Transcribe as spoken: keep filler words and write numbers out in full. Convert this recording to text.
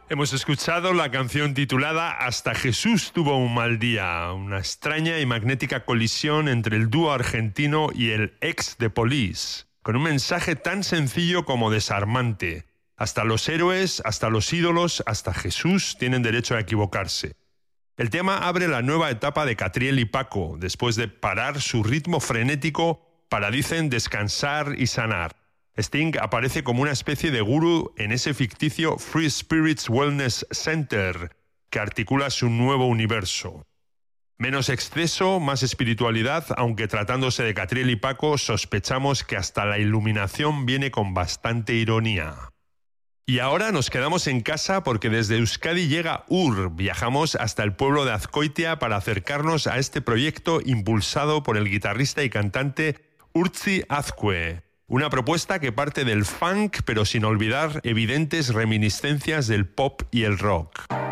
Hemos escuchado la canción titulada Hasta Jesús tuvo un mal día, una extraña y magnética colisión entre el dúo argentino y el ex The Police, con un mensaje tan sencillo como desarmante. Hasta los héroes, hasta los ídolos, hasta Jesús tienen derecho a equivocarse. El tema abre la nueva etapa de Catriel y Paco, después de parar su ritmo frenético para, dicen, descansar y sanar. Sting aparece como una especie de gurú en ese ficticio Free Spirits Wellness Center que articula su nuevo universo. Menos exceso, más espiritualidad, aunque tratándose de Catriel y Paco sospechamos que hasta la iluminación viene con bastante ironía. Y ahora nos quedamos en casa porque desde Euskadi llega U R. Viajamos hasta el pueblo de Azkoitia para acercarnos a este proyecto impulsado por el guitarrista y cantante Urtzi Azkue. Una propuesta que parte del funk, pero sin olvidar evidentes reminiscencias del pop y el rock.